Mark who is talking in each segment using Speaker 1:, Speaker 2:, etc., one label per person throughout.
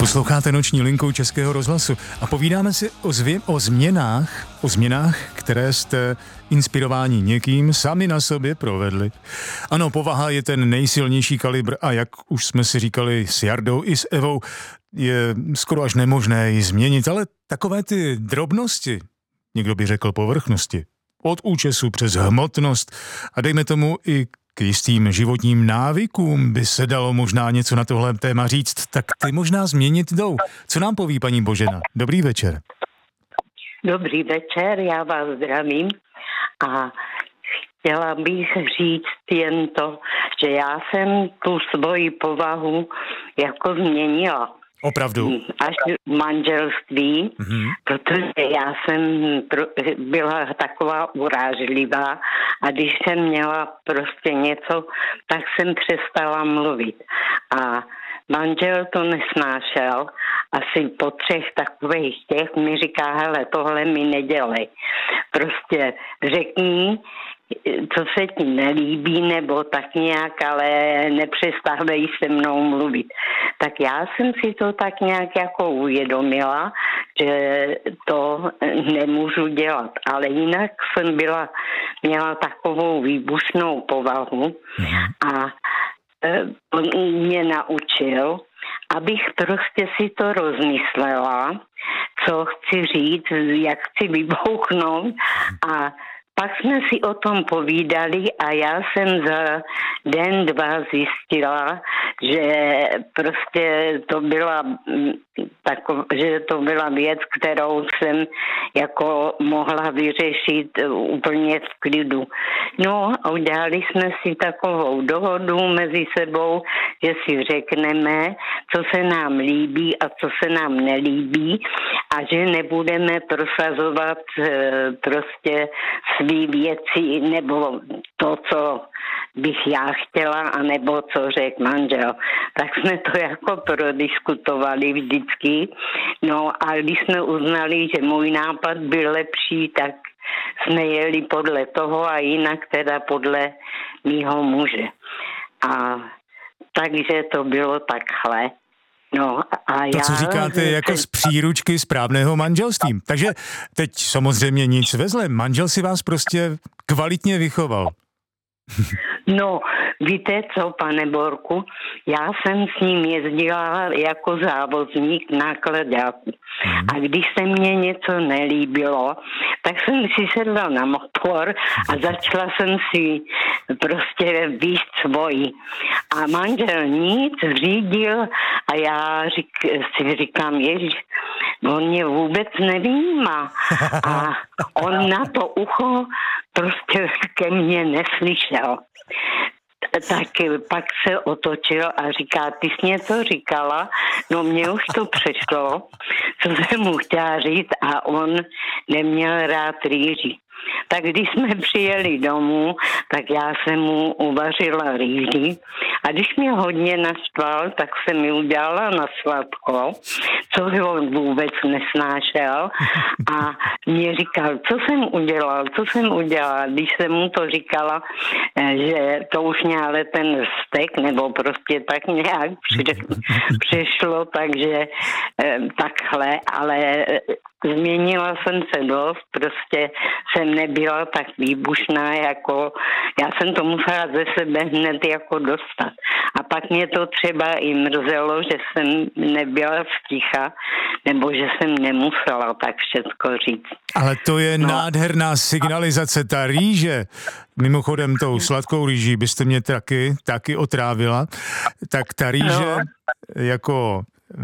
Speaker 1: Posloucháte Noční linku Českého rozhlasu a povídáme si o změnách, které jste inspirováni někým sami na sobě provedli. Ano, povaha je ten nejsilnější kalibr a jak už jsme si říkali s Jardou i s Evou, je skoro až nemožné ji změnit, ale takové ty drobnosti, někdo by řekl povrchnosti, od účesu přes hmotnost a dejme tomu i k jistým životním návykům by se dalo možná něco na tohle téma říct, tak ty možná změnit jdou. Co nám poví paní Božena? Dobrý večer.
Speaker 2: Dobrý večer, já vás zdravím a chtěla bych říct jen to, že já jsem tu svoji povahu jako změnila.
Speaker 1: Opravdu?
Speaker 2: Až v manželství, protože já jsem byla taková urážlivá a když jsem měla prostě něco, tak jsem přestala mluvit. A manžel to nesnášel. Asi po 3 takových těch mi říká, hele, tohle mi nedělej. Prostě řekni, co se ti nelíbí, nebo tak nějak, ale nepřestávej se mnou mluvit. Tak já jsem si to tak nějak jako uvědomila, že to nemůžu dělat. Ale jinak jsem měla takovou výbušnou povahu a on mě naučil, abych prostě si to rozmyslela, co chci říct, jak chci vybouchnout a pak jsme si o tom povídali a já jsem za den, 2 zjistila, že prostě to byla věc, kterou jsem jako mohla vyřešit úplně v klidu. No a udělali jsme si takovou dohodu mezi sebou, že si řekneme, co se nám líbí a co se nám nelíbí a že nebudeme prosazovat prostě svý věci nebo to, co bych já chtěla, anebo co řekl manžel. Tak jsme to jako prodiskutovali vždycky. No a když jsme uznali, že můj nápad byl lepší, tak jsme jeli podle toho a jinak teda podle mýho muže. A takže to bylo takhle. No, a
Speaker 1: to, co říkáte, jako z příručky správného manželství. Takže teď samozřejmě nic ve zlém. Manžel si vás prostě kvalitně vychoval.
Speaker 2: No, víte co, pane Borku, já jsem s ním jezdila jako závozník nákladáku. A když se mně něco nelíbilo, tak jsem si sedla na motor a začala jsem si prostě víct svoji. A manžel nic řídil a já si říkám, ježiš, on mě vůbec nevímá. A on na to ucho prostě ke mně neslyšel. Tak pak se otočil a říká, ty jsi něco říkala? No mně už to přešlo, co jsem mu chtěla říct a on neměl rád rýži. Tak když jsme přijeli domů, tak já jsem mu uvařila rýži a když mě hodně naštval, tak jsem mi udělala na sladko, co on vůbec nesnášel a mě říkal, co jsem udělal, když jsem mu to říkala, že to už mě ale ten vztek nebo prostě tak nějak přešlo, takže takhle, ale změnila jsem se dost, prostě jsem nebyla tak výbušná, jako já jsem to musela ze sebe hned jako dostat. A pak mě to třeba i mrzelo, že jsem nebyla sticha, nebo že jsem nemusela tak všecko říct.
Speaker 1: Ale to je nádherná signalizace, ta rýže. Mimochodem tou sladkou rýží byste mě taky otrávila. Tak ta rýže jako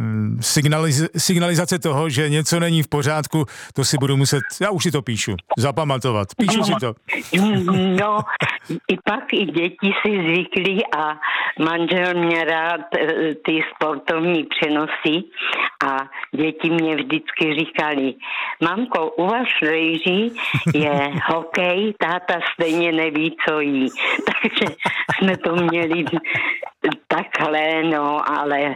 Speaker 1: signalizace toho, že něco není v pořádku, to si budu muset, já už si to píšu, zapamatovat. Píšu si to.
Speaker 2: No, i pak i děti si zvykly a manžel mě rád ty sportovní přenosy a děti mě vždycky říkali, mamko, u vás v rejži je hokej, táta stejně neví, co jí. Takže jsme to měli takhle, no, ale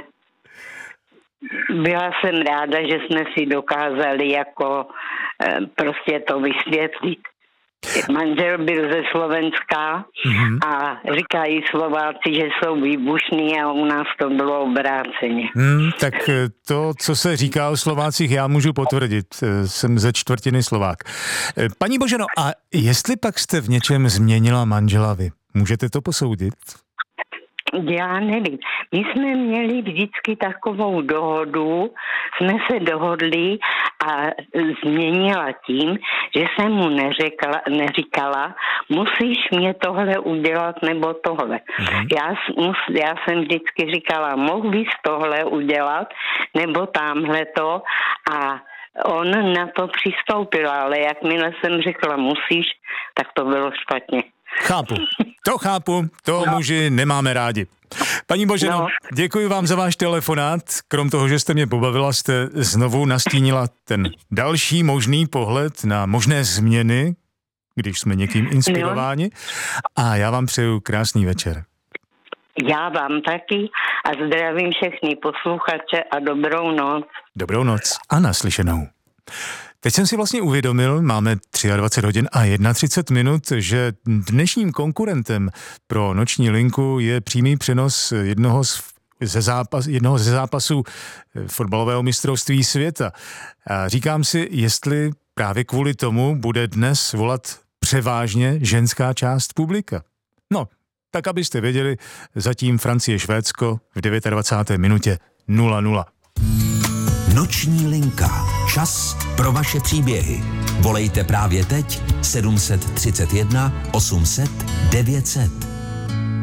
Speaker 2: byla jsem ráda, že jsme si dokázali jako prostě to vysvětlit. Manžel byl ze Slovenska a říkají Slováci, že jsou výbušní a u nás to bylo obráceně.
Speaker 1: Tak to, co se říká o Slovácích, já můžu potvrdit. Jsem ze čtvrtiny Slovák. Paní Boženo, a jestli pak jste v něčem změnila manžela vy, můžete to posoudit?
Speaker 2: Já nevím. My jsme měli vždycky takovou dohodu, jsme se dohodli a změnila tím, že jsem mu neříkala, musíš mě tohle udělat nebo tohle. Já jsem vždycky říkala, mohl bys tohle udělat nebo tamhleto a on na to přistoupil, ale jakmile jsem řekla musíš, tak to bylo špatně.
Speaker 1: Chápu, muži nemáme rádi. Paní Boženo, děkuji vám za váš telefonát. Krom toho, že jste mě pobavila, jste znovu nastínila ten další možný pohled na možné změny, když jsme někým inspirováni. A já vám přeju krásný večer.
Speaker 2: Já vám taky a zdravím všechny posluchače a dobrou noc.
Speaker 1: Dobrou noc a naslyšenou. Teď jsem si vlastně uvědomil, máme 23 hodin a 31 minut, že dnešním konkurentem pro noční linku je přímý přenos jednoho ze zápasů fotbalového mistrovství světa. A říkám si, jestli právě kvůli tomu bude dnes volat převážně ženská část publika. No, tak abyste věděli, zatím Francie-Švédsko v 29. minutě 0-0.
Speaker 3: Noční linka. Čas pro vaše příběhy. Volejte právě teď 731 800 900.